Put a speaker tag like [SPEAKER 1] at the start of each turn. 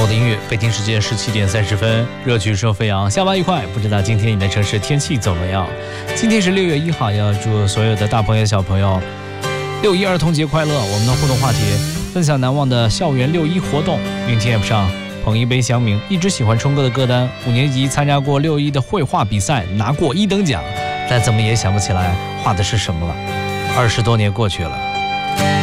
[SPEAKER 1] 的音乐，北京时间17点30分，热曲声飞扬，下班愉快。不知道今天你的城市天气怎么样？今天是6月1号，要祝所有的大朋友小朋友6·1儿童节快乐。我们的互动话题，分享难忘的校园6·1活动。并贴上捧一杯香茗，一直喜欢冲哥的歌单。5年级参加过6·1的绘画比赛，拿过1等奖，但怎么也想不起来画的是什么了。20多年过去了。